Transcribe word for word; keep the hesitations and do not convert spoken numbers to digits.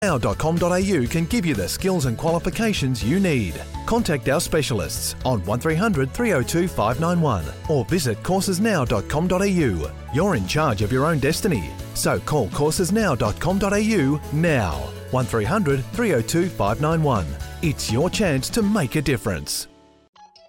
now dot com dot a u can give you the skills and qualifications you need. Contact our specialists on one three hundred three oh two five nine one or visit courses now dot com dot a u. You're in charge of your own destiny, so call courses now dot com dot a u now. one three hundred three oh two five nine one. It's your chance to make a difference.